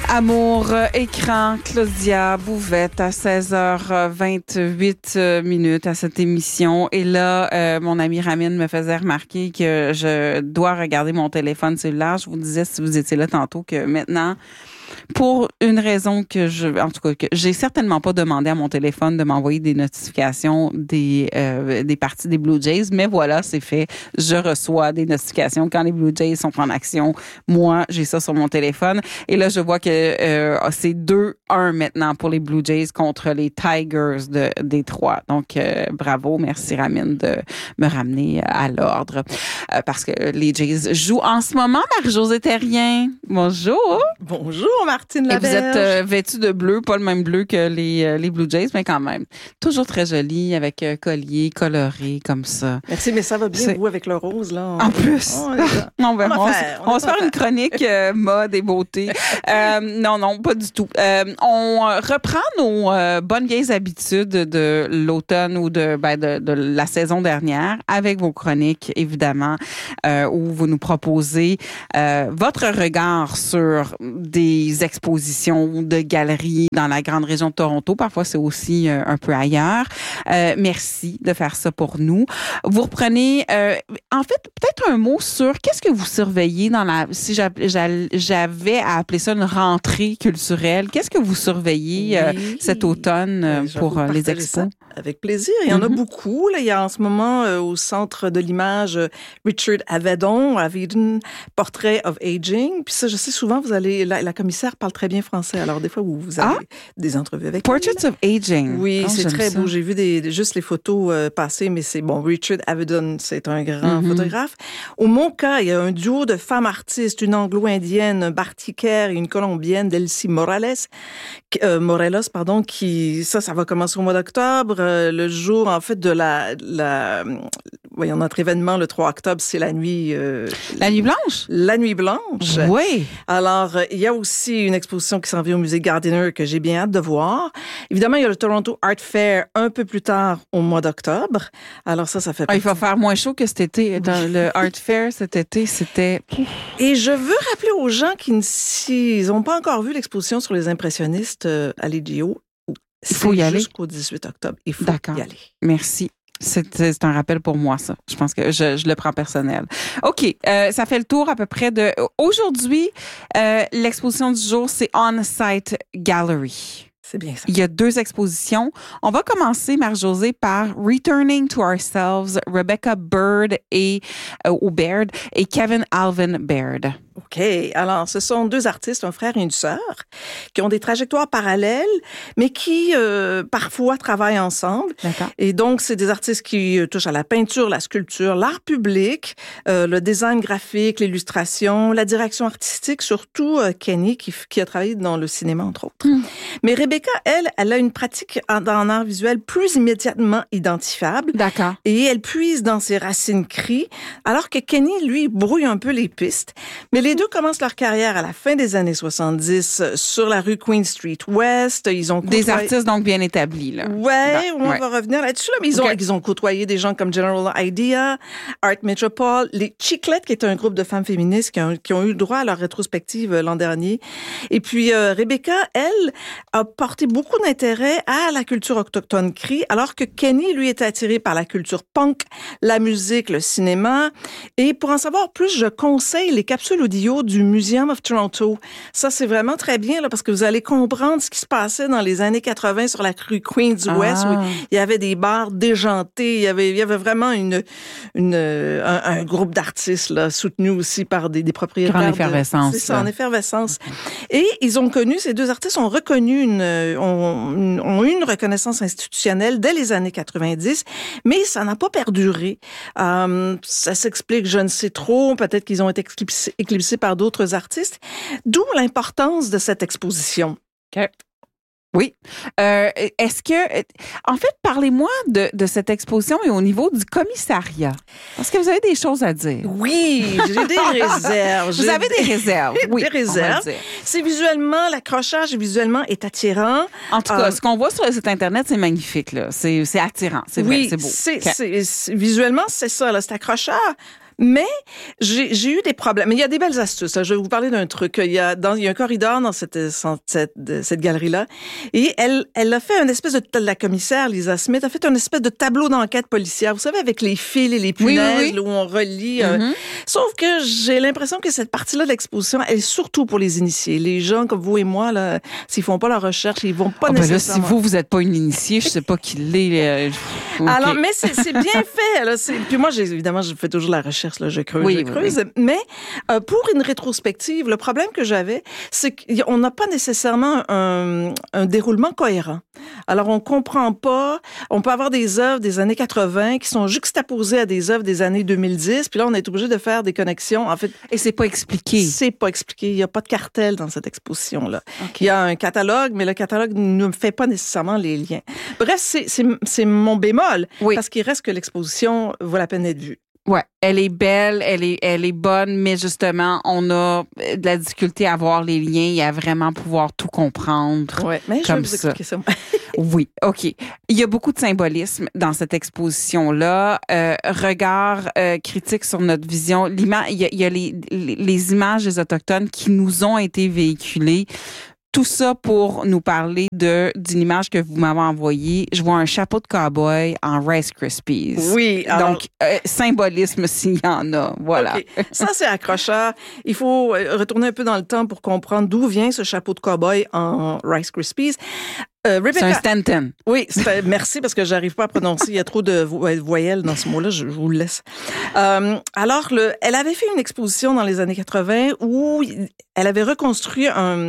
Amour, écran, Claudia Bouvette à 16h28 à cette émission. Et là, mon ami Ramine me faisait remarquer que je dois regarder mon téléphone cellulaire. Je vous disais, si vous étiez là tantôt, que maintenant, pour une raison que j'ai certainement pas demandé à mon téléphone de m'envoyer des notifications des parties des Blue Jays, mais voilà, c'est fait. Je reçois des notifications quand les Blue Jays sont en action. Moi, j'ai ça sur mon téléphone. Et là, je vois que c'est 2-1 maintenant pour les Blue Jays contre les Tigers de Détroit. Donc, bravo, merci Ramine de me ramener à l'ordre. Parce que les Jays jouent en ce moment. Marie-Josée Terrien, bonjour. Bonjour Martine Laberge. Et vous êtes vêtue de bleu, pas le même bleu que les Blue Jays, mais quand même. Toujours très jolie, avec collier coloré comme ça. Merci, mais ça va bien, vous, avec le rose, là. En plus. On va se faire une chronique mode et beauté. Non, pas du tout. On reprend nos bonnes vieilles habitudes de l'automne ou de la saison dernière avec vos chroniques, évidemment, où vous nous proposez votre regard sur des expositions de galeries dans la grande région de Toronto. Parfois, c'est aussi un peu ailleurs. Merci de faire ça pour nous. Vous reprenez, en fait, peut-être un mot sur qu'est-ce que vous surveillez si j'avais à appeler ça une rentrée culturelle, qu'est-ce que vous surveillez cet automne pour les expos? Avec plaisir. Il y en a beaucoup. Là, il y a en ce moment au Centre de l'image Richard Avedon, Portrait of Aging. Puis ça, je sais souvent, vous allez... La commissaire parle très bien français. Alors, des fois, vous avez des entrevues avec Portraits of Aging. Oui, c'est très beau. J'ai vu juste les photos passer, mais c'est bon. Richard Avedon, c'est un grand photographe. Au Monca, il y a un duo de femmes artistes, une anglo-indienne, un barticaire et une colombienne, Delcy Morelos, qui... Ça va commencer au mois d'octobre. Le jour, en fait, de notre événement, le 3 octobre, c'est la nuit... la nuit blanche? La nuit blanche. Oui. Alors, il y a aussi une exposition qui s'en vient au musée Gardiner que j'ai bien hâte de voir. Évidemment, il y a le Toronto Art Fair un peu plus tard au mois d'octobre. Alors ça fait partie. Il va faire moins chaud que cet été. Dans le Art Fair, cet été, c'était... Et je veux rappeler aux gens qui n'ont pas encore vu l'exposition sur les impressionnistes à l'EGO. Il faut y aller. Jusqu'au 18 octobre. Il faut y aller. Merci. C'est un rappel pour moi, ça. Je pense que je le prends personnel. OK. Ça fait le tour à peu près de... Aujourd'hui, l'exposition du jour, c'est On-Site Gallery. C'est bien ça. Il y a 2 expositions. On va commencer, Marie-Josée, par Returning to Ourselves, Rebecca Baird et Kevin Alvin Baird. OK. Alors, ce sont 2 artistes, un frère et une sœur, qui ont des trajectoires parallèles, mais qui, parfois, travaillent ensemble. D'accord. Et donc, c'est des artistes qui touchent à la peinture, la sculpture, l'art public, le design graphique, l'illustration, la direction artistique, surtout Kenny, qui a travaillé dans le cinéma, entre autres. Mais Rebecca, elle a une pratique en art visuel plus immédiatement identifiable. D'accord. Et elle puise dans ses racines cries, alors que Kenny, lui, brouille un peu les pistes. Mais les 2 commencent leur carrière à la fin des années 70 sur la rue Queen Street West. Ils ont des artistes donc bien établis, là. On va revenir là-dessus, là. Mais ils ont côtoyé des gens comme General Idea, Art Metropole, les Chiclettes, qui est un groupe de femmes féministes qui ont eu droit à leur rétrospective l'an dernier. Et puis, Rebecca, elle, a porté beaucoup d'intérêt à la culture autochtone cri, alors que Kenny, lui, était attiré par la culture punk, la musique, le cinéma. Et pour en savoir plus, je conseille les capsules audio du Museum of Toronto. Ça, c'est vraiment très bien, là, parce que vous allez comprendre ce qui se passait dans les années 80 sur la rue Queens West, où il y avait des bars déjantés, il y avait vraiment un groupe d'artistes, là, soutenu aussi par des propriétaires. En effervescence. C'est ça, en effervescence. Et ils ont connu, ces 2 artistes ont reconnu ont eu une reconnaissance institutionnelle dès les années 90, mais ça n'a pas perduré. Ça s'explique, je ne sais trop, peut-être qu'ils ont été éclipsés par d'autres artistes, d'où l'importance de cette exposition. OK. Oui. Est-ce que... En fait, parlez-moi de cette exposition et au niveau du commissariat. Parce que vous avez des choses à dire. Oui, j'ai des réserves. Vous avez des réserves, oui. Des réserves. C'est visuellement, l'accrochage visuellement est attirant. En tout cas, ce qu'on voit sur le site Internet, c'est magnifique, là. C'est attirant, c'est vrai, c'est beau. Visuellement, c'est ça, là, c'est accrocheur. Mais j'ai eu des problèmes. Mais il y a des belles astuces. Je vais vous parler d'un truc. Il y a un corridor dans cette galerie-là. Et elle a fait une espèce de... La commissaire, Lisa Smith, a fait une espèce de tableau d'enquête policière. Vous savez, avec les fils et les punaises, là, où on relie. Sauf que j'ai l'impression que cette partie-là de l'exposition, elle est surtout pour les initiés. Les gens comme vous et moi, là, s'ils font pas leur recherche, ils vont pas nécessairement... Là, si vous êtes pas une initiée, je sais pas qui l'est. Okay. Alors, mais c'est bien fait. Là. Puis moi, évidemment, je fais toujours la recherche. Là, je creuse. Oui. Mais pour une rétrospective, le problème que j'avais, c'est qu'on n'a pas nécessairement un déroulement cohérent. Alors, on comprend pas. On peut avoir des œuvres des années 80 qui sont juxtaposées à des œuvres des années 2010. Puis là, on est obligé de faire des connexions. En fait, et c'est pas expliqué. C'est pas expliqué. Il y a pas de cartel dans cette exposition-là. Okay. Il y a un catalogue, mais le catalogue ne fait pas nécessairement les liens. Bref, c'est mon bémol. Oui. Parce qu'il reste que l'exposition vaut la peine d'être vue. Ouais, elle est belle, elle est bonne, mais justement, on a de la difficulté à voir les liens et à vraiment pouvoir tout comprendre. Ouais, mais je vais vous expliquer ça. Oui, OK. Il y a beaucoup de symbolisme dans cette exposition-là. Regard critique sur notre vision. Il y a les images des Autochtones qui nous ont été véhiculées. Tout ça pour nous parler d'une image que vous m'avez envoyée. Je vois un chapeau de cow-boy en Rice Krispies. Oui. Alors... Donc, symbolisme s'il y en a. Voilà. Okay. Ça, c'est accrocheur. Il faut retourner un peu dans le temps pour comprendre d'où vient ce chapeau de cow-boy en Rice Krispies. Rebecca... C'est un Stanton. Oui, merci parce que j'arrive pas à prononcer. Il y a trop de voyelles dans ce mot-là. Je vous le laisse. Alors, elle avait fait une exposition dans les années 80 où elle avait reconstruit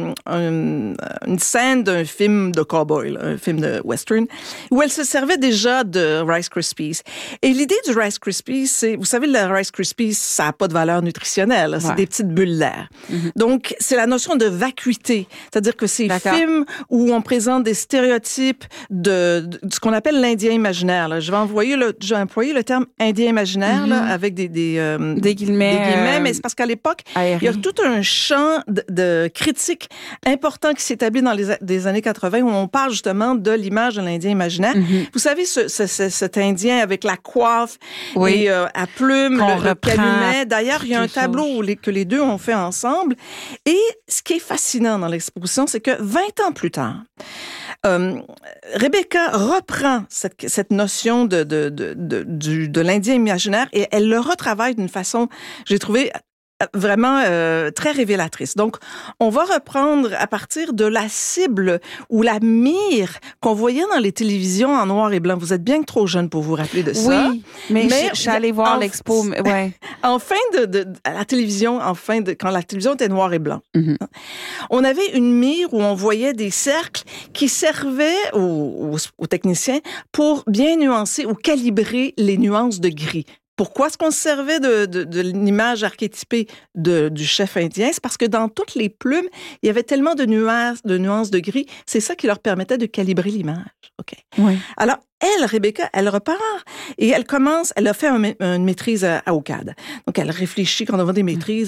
une scène d'un film de cowboy, un film de western, où elle se servait déjà de Rice Krispies. Et l'idée du Rice Krispies, c'est, vous savez, le Rice Krispies, ça a pas de valeur nutritionnelle. C'est des petites bulles d'air. Donc, c'est la notion de vacuité. C'est-à-dire que c'est films où on présente des stéréotypes de ce qu'on appelle l'Indien imaginaire. Là. J'ai employé le terme Indien imaginaire là, avec des guillemets, mais c'est parce qu'à l'époque, il y a tout un champ de critique important qui s'établit dans les années 80 où on parle justement de l'image de l'Indien imaginaire. Vous savez, cet Indien avec la coiffe et à plumes, le calumet. D'ailleurs, il y a un tableau que les deux ont fait ensemble. Et ce qui est fascinant dans l'exposition, c'est que 20 ans plus tard, Rebecca reprend cette notion de l'Indien imaginaire et elle le retravaille d'une façon, j'ai trouvé vraiment très révélatrice. Donc, on va reprendre à partir de la cible ou la mire qu'on voyait dans les télévisions en noir et blanc. Vous êtes bien trop jeune pour vous rappeler de ça. Oui, mais je suis allée voir l'expo. Ouais. En fin à la télévision, quand la télévision était noir et blanc, on avait une mire où on voyait des cercles qui servaient aux techniciens pour bien nuancer ou calibrer les nuances de gris. Pourquoi est-ce qu'on se servait de l'image archétypée du chef indien? C'est parce que dans toutes les plumes, il y avait tellement de nuances de gris. C'est ça qui leur permettait de calibrer l'image. OK. Oui. Alors, Rebecca, elle repart et elle a fait une maîtrise à OCAD. Donc, elle réfléchit quand on a des maîtrises,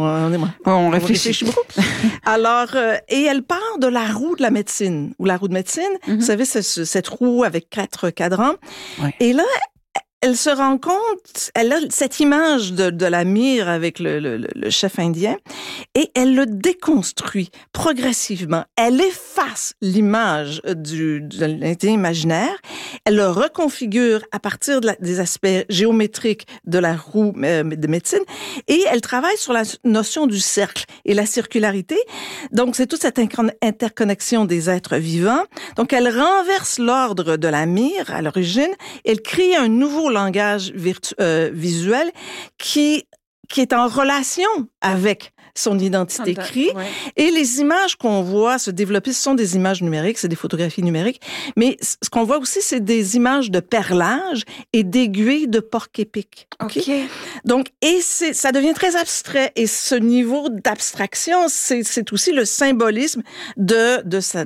on réfléchit beaucoup. Alors, et elle part de la roue de la médecine, ou la roue de médecine. Vous savez, cette roue avec 4 cadrans. Oui. Et là, elle se rend compte, elle a cette image de la mire avec le chef indien et elle le déconstruit progressivement. Elle efface l'image de l'Indien imaginaire, elle le reconfigure à partir des aspects géométriques de la roue de médecine et elle travaille sur la notion du cercle et la circularité. Donc, c'est toute cette interconnexion des êtres vivants. Donc, elle renverse l'ordre de la mire à l'origine, elle crée un nouveau langage visuel qui est en relation avec son identité écrite. Ouais. Et les images qu'on voit se développer, ce sont des images numériques, c'est des photographies numériques, mais ce qu'on voit aussi, c'est des images de perlage et d'aiguilles de porc-épic. Okay? Donc, ça devient très abstrait. Et ce niveau d'abstraction, c'est aussi le symbolisme de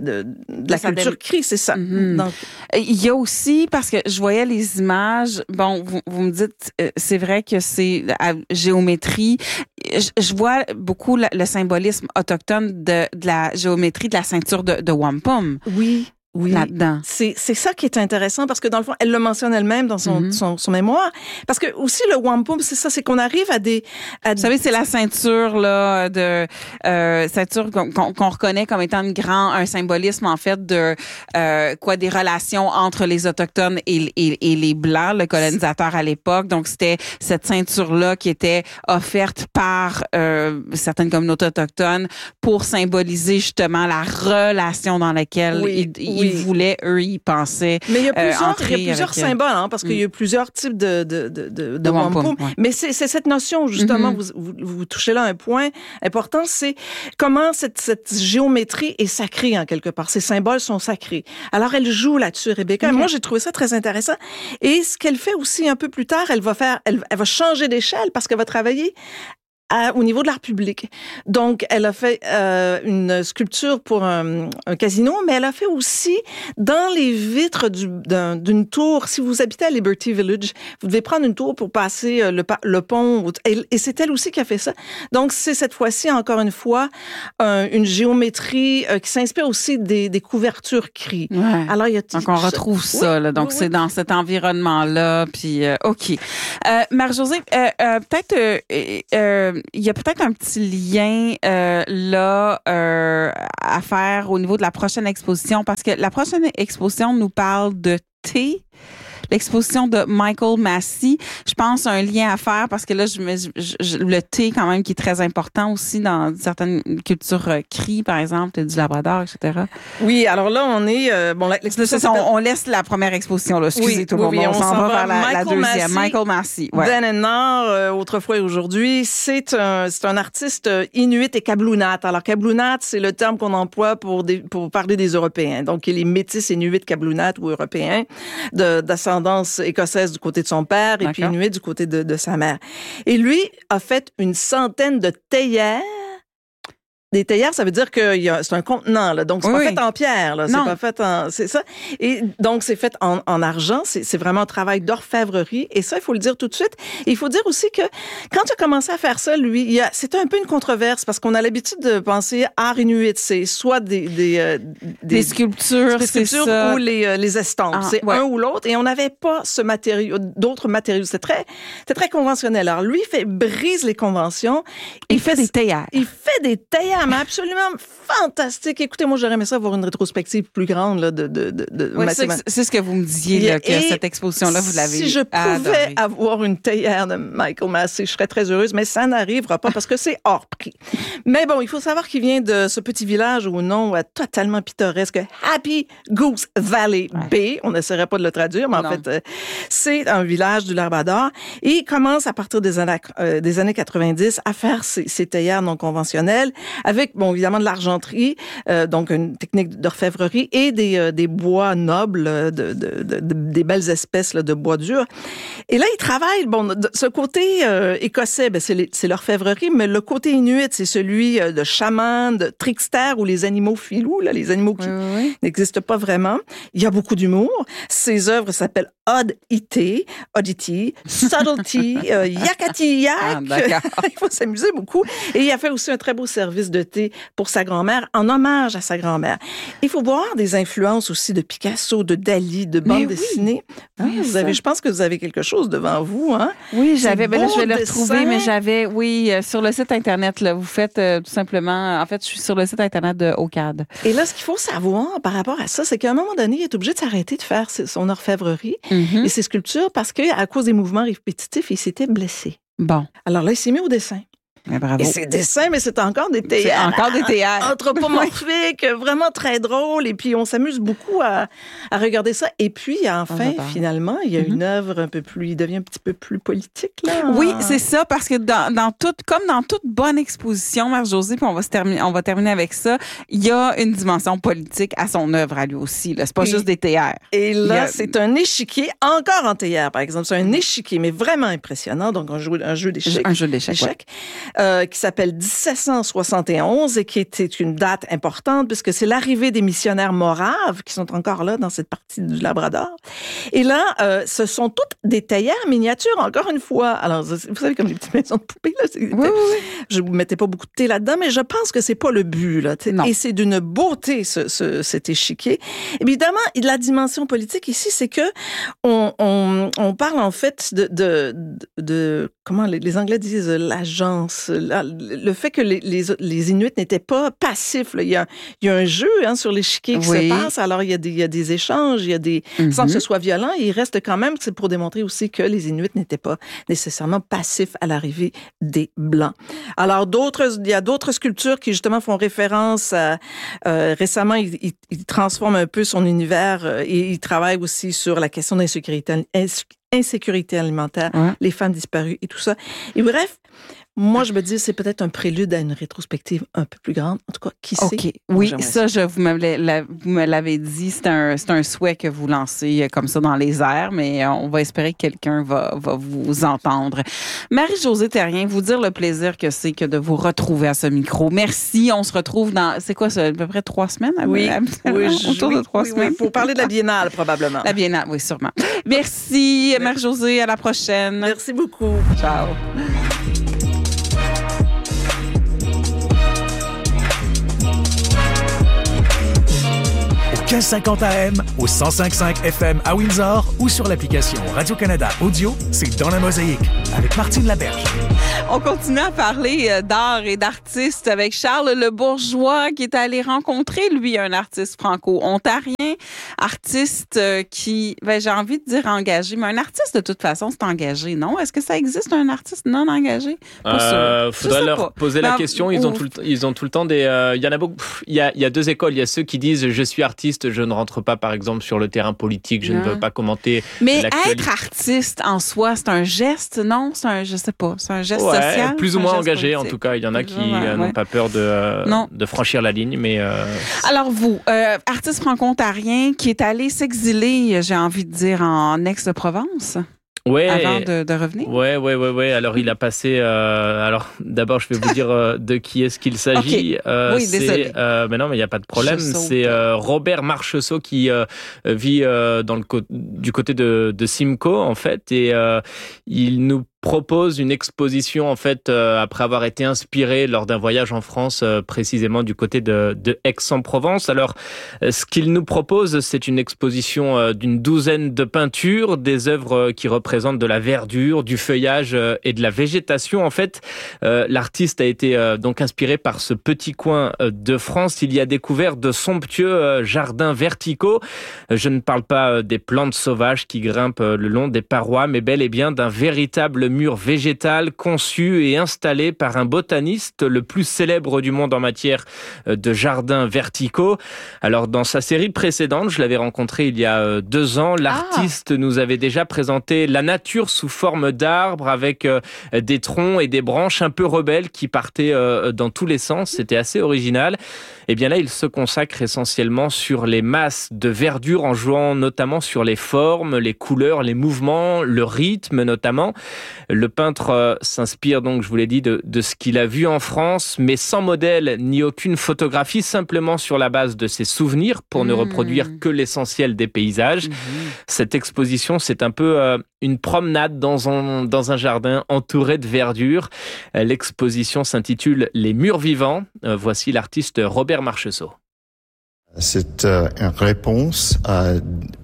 la culture cri, c'est ça. Donc, il y a aussi, parce que je voyais les images, bon, vous me dites, c'est vrai que c'est à géométrie. Je vois beaucoup le symbolisme autochtone de la géométrie de la ceinture de wampum. Oui. là-dedans. C'est ça qui est intéressant parce que dans le fond, elle le mentionne elle-même dans son mémoire. Parce que aussi le wampum, c'est ça, c'est qu'on arrive à des... Vous savez, c'est la ceinture là ceinture qu'on reconnaît comme étant un symbolisme en fait de des relations entre les autochtones et les blancs, le colonisateur à l'époque. Donc c'était cette ceinture là qui était offerte par certaines communautés autochtones pour symboliser justement la relation dans laquelle ils voulaient, eux, ils pensaient. Mais il y a plusieurs symboles, parce qu'il y a plusieurs types de wampum. Ouais. Mais c'est cette notion, justement, vous touchez là un point important, c'est comment cette géométrie est sacrée, en quelque part. Ces symboles sont sacrés. Alors, elle joue là-dessus, Rebecca. Okay. Moi, j'ai trouvé ça très intéressant. Et ce qu'elle fait aussi un peu plus tard, elle va changer d'échelle parce qu'elle va travailler au niveau de l'art public. Donc, elle a fait une sculpture pour un casino, mais elle a fait aussi dans les vitres d'une tour. Si vous habitez à Liberty Village, vous devez prendre une tour pour passer le pont. Et c'est elle aussi qui a fait ça. Donc, c'est cette fois-ci, encore une fois, une géométrie qui s'inspire aussi des couvertures cris. Ouais. Alors, donc, on retrouve ça. Là. Donc, c'est dans cet environnement-là. Puis, OK. Marie-Josée, peut-être... il y a peut-être un petit lien à faire au niveau de la prochaine exposition parce que la prochaine exposition nous parle de thé. L'exposition de Michael Massey, je pense un lien à faire parce que là, le thé quand même qui est très important aussi dans certaines cultures cri, par exemple, du Labrador, etc. Oui, alors là, on est... on laisse la première exposition, là. Excusez tout le monde. On s'en va vers la deuxième. Michael Massey. Ouais. Then and Now, autrefois et aujourd'hui, c'est un artiste inuit et kabloonat. Alors, kabloonat, c'est le terme qu'on emploie pour parler des Européens. Donc, il est métis inuit, kabloonat ou européen d'ascendance écossaise du côté de son père et puis inuit du côté de sa mère. Et lui a fait une centaine de théières. Des théières, ça veut dire que c'est un contenant, là. Donc, c'est pas fait en pierre, là. C'est pas fait c'est ça. Et donc, c'est fait en argent. C'est vraiment un travail d'orfèvrerie. Et ça, il faut le dire tout de suite. Et il faut dire aussi que quand tu as commencé à faire ça, lui, c'était un peu une controverse parce qu'on a l'habitude de penser art inuit. C'est soit des sculptures, c'est ça. Ou les estampes. Un ou l'autre. Et on n'avait pas d'autres matériaux. C'était très conventionnel. Alors, lui, brise les conventions. Il fait des théières. Il fait des théières. Mais absolument fantastique. Écoutez, moi, j'aurais aimé ça avoir une rétrospective plus grande là, c'est ce que vous me disiez, là, que cette exposition-là, vous l'avez Si je pouvais avoir une théière de Michael Massey, je serais très heureuse, mais ça n'arrivera pas parce que c'est hors prix. Mais bon, il faut savoir qu'il vient de ce petit village au nom totalement pittoresque, Happy Goose Valley Bay. On n'essaierait pas de le traduire, mais en fait, c'est un village du Labrador. Et il commence à partir des années 90 à faire ces théières non conventionnelles avec, évidemment, de l'argenterie, donc une technique d'orfèvrerie et des bois nobles, des belles espèces là, de bois dur. Et là, il travaille, ce côté écossais, c'est l'orfèvrerie, mais le côté inuit, c'est celui de chaman, de trickster ou les animaux filous, là, les animaux qui n'existent pas vraiment. Il y a beaucoup d'humour. Ses œuvres s'appellent Oddity, Subtlety, Yakati Yak. Il faut s'amuser beaucoup. Et il a fait aussi un très beau service de thé pour sa grand-mère, en hommage à sa grand-mère. Il faut voir des influences aussi de Picasso, de Dali, de bande dessinée. Je pense que vous avez quelque chose devant vous, hein? Oui, j'avais, là, je vais le retrouver, mais j'avais, sur le site Internet, là, vous faites tout simplement, en fait, je suis sur le site Internet de OCAD. Et là, ce qu'il faut savoir par rapport à ça, c'est qu'à un moment donné, il est obligé de s'arrêter de faire son orfèvrerie et ses sculptures parce qu'à cause des mouvements répétitifs, il s'était blessé. Bon. Alors là, il s'est mis au dessin. Mais bravo. Et c'est dessins, mais c'est encore des théâtres. C'est encore des théâtres. Anthropomorphiques, vraiment très drôles. Et puis, on s'amuse beaucoup à regarder ça. Et puis, enfin, finalement, il y a une œuvre il devient un petit peu plus politique, là. Oui, c'est ça, parce que comme dans toute bonne exposition, Marie-Josée, puis on va terminer avec ça, il y a une dimension politique à son œuvre, à lui aussi, là. C'est pas juste des théâtres. Et là, c'est un échiquier, encore en théâtre, par exemple. C'est un échiquier, mais vraiment impressionnant. Donc, un jeu d'échecs. Un jeu d'échecs, qui s'appelle 1771 et qui était une date importante puisque c'est l'arrivée des missionnaires moraves qui sont encore là dans cette partie du Labrador. Et là, ce sont toutes des théières miniatures, encore une fois. Alors, vous savez, comme les petites maisons de poupées, là. Oui. Je vous mettais pas beaucoup de thé là-dedans, mais je pense que c'est pas le but, là. Et c'est d'une beauté, cet échiquier. Évidemment, la dimension politique ici, c'est que on parle en fait de comment les Anglais disent l'agence, le fait que les Inuits n'étaient pas passifs. Là. Il y a un jeu sur l'échiquier qui se passe. Alors il y a des échanges, il y a des sans que ce soit violent. Il reste quand même, c'est pour démontrer aussi que les Inuits n'étaient pas nécessairement passifs à l'arrivée des Blancs. Alors il y a d'autres sculptures qui justement font référence à récemment il transforme un peu son univers et il travaille aussi sur la question d'insécurité alimentaire, les femmes disparues et tout ça. Et bref, moi, je me dis, c'est peut-être un prélude à une rétrospective un peu plus grande. En tout cas, qui sait? OK. Oui, ça, vous me l'avez dit, c'est un souhait que vous lancez comme ça dans les airs, mais on va espérer que quelqu'un va vous entendre. Marie-Josée Therrien, vous dire le plaisir que c'est que de vous retrouver à ce micro. Merci. On se retrouve dans, c'est quoi ça, à peu près 3 semaines? Autour de 3 semaines. Pour parler de la Biennale, probablement. La Biennale, oui, sûrement. Merci, Marie-Josée. À la prochaine. Merci beaucoup. Ciao. 1550 AM, au 105.5 FM à Windsor ou sur l'application Radio-Canada Audio, c'est Dans la Mosaïque avec Martine Laberge. On continue à parler d'art et d'artistes avec Charles Le Bourgeois qui est allé rencontrer, lui, un artiste franco-ontarien, artiste qui, j'ai envie de dire engagé, mais un artiste de toute façon, c'est engagé, non? Est-ce que ça existe un artiste non engagé? Faudrait leur poser la question. Ils ont tout le temps des... Il y en a beaucoup. Il y a 2 écoles. Il y a ceux qui disent « je suis artiste, je ne rentre pas, par exemple, sur le terrain politique, je ne veux pas commenter mais l'actualité. » être artiste en soi, c'est un geste, non? Je sais pas, c'est un geste social? Plus ou moins engagé, politique. En tout cas. Il y en a qui n'ont pas peur de franchir la ligne, mais... Alors vous, artiste franco-ontarien qui est allé s'exiler, j'ai envie de dire, en Aix-de-Provence? Avant de revenir? Ouais. Alors, il a passé... alors, d'abord, je vais vous dire de qui est-ce qu'il s'agit. Okay. Oui, désolé. Mais non, mais il n'y a pas de problème. C'est Robert Marchessault qui vit du côté de Simcoe, en fait. Et il nous propose une exposition, en fait, après avoir été inspiré lors d'un voyage en France, précisément du côté de Aix-en-Provence. Alors, ce qu'il nous propose, c'est une exposition d'une 12aine de peintures, des œuvres qui représentent de la verdure, du feuillage et de la végétation. En fait, l'artiste a été donc inspiré par ce petit coin de France. Il y a découvert de somptueux jardins verticaux. Je ne parle pas des plantes sauvages qui grimpent le long des parois, mais bel et bien d'un véritable mur végétal conçu et installé par un botaniste le plus célèbre du monde en matière de jardins verticaux. Alors, dans sa série précédente, je l'avais rencontré il y a 2 ans, l'artiste nous avait déjà présenté la nature sous forme d'arbres avec des troncs et des branches un peu rebelles qui partaient dans tous les sens. C'était assez original. Et bien là, il se consacre essentiellement sur les masses de verdure en jouant notamment sur les formes, les couleurs, les mouvements, le rythme notamment. Le peintre s'inspire donc, je vous l'ai dit, de ce qu'il a vu en France, mais sans modèle ni aucune photographie, simplement sur la base de ses souvenirs pour ne reproduire que l'essentiel des paysages. Cette exposition, c'est un peu une promenade dans un jardin entouré de verdure. L'exposition s'intitule « Les murs vivants ». Voici l'artiste Robert Marchessault. C'est une réponse à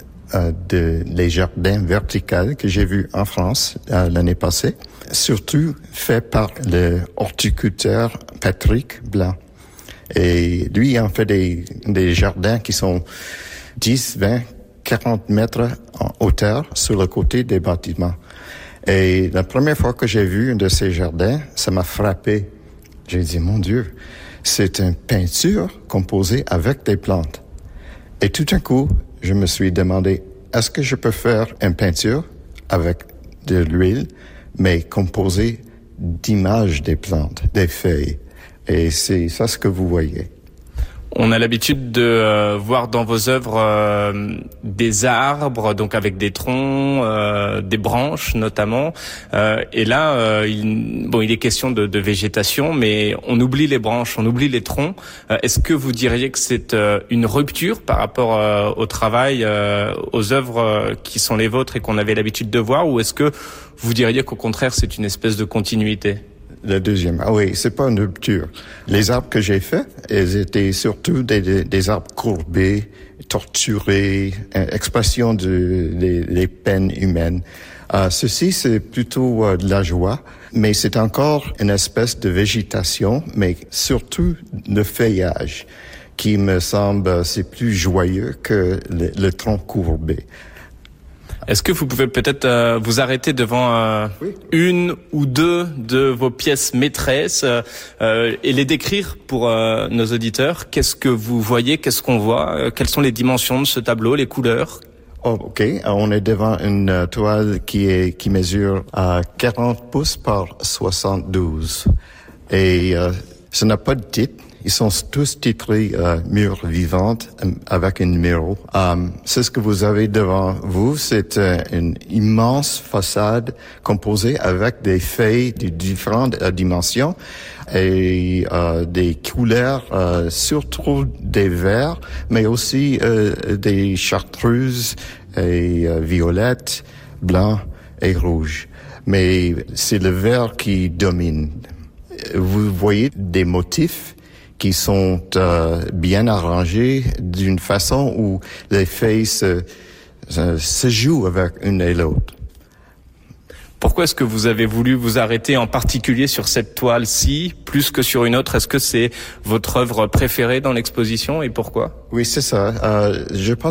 les jardins verticaux que j'ai vus en France l'année passée, surtout fait par le horticulteur Patrick Blanc. Et lui, il en fait des jardins qui sont 10, 20, 40 mètres en hauteur sur le côté des bâtiments. Et la première fois que j'ai vu un de ces jardins, ça m'a frappé. J'ai dit, mon Dieu, c'est une peinture composée avec des plantes. Et tout d'un coup, je me suis demandé, est-ce que je peux faire une peinture avec de l'huile, mais composée d'images des plantes, des feuilles? Et c'est ça ce que vous voyez. On a l'habitude de voir dans vos œuvres des arbres, donc avec des troncs, des branches notamment. Et là, il est question de végétation, mais on oublie les branches, on oublie les troncs. Est-ce que vous diriez que c'est une rupture par rapport au travail, aux œuvres qui sont les vôtres et qu'on avait l'habitude de voir, ou est-ce que vous diriez qu'au contraire c'est une espèce de continuité? Le deuxième. Ah oui, c'est pas une rupture. Les arbres que j'ai faits, ils étaient surtout des arbres courbés, torturés, expression des peines humaines. Ceci, c'est plutôt de la joie, mais c'est encore une espèce de végétation, mais surtout le feuillage, qui me semble, c'est plus joyeux que le tronc courbé. Est-ce que vous pouvez peut-être vous arrêter devant une ou deux de vos pièces maîtresses et les décrire pour nos auditeurs? Qu'est-ce que vous voyez? Qu'est-ce qu'on voit? Quelles sont les dimensions de ce tableau, les couleurs? Oh, OK. On est devant une toile qui mesure 40 pouces par 72. Et ça n'a pas de titre. Ils sont tous titrés Murs vivantes avec un numéro. C'est ce que vous avez devant vous. C'est une immense façade composée avec des feuilles de différentes dimensions et des couleurs, surtout des verts, mais aussi des chartreuses et violettes, blancs et rouges. Mais c'est le vert qui domine. Vous voyez des motifs qui sont bien arrangés d'une façon où les feuilles se jouent avec une et l'autre. Pourquoi est-ce que vous avez voulu vous arrêter en particulier sur cette toile-ci, plus que sur une autre? Est-ce que c'est votre œuvre préférée dans l'exposition et pourquoi? Oui, c'est ça. Je pense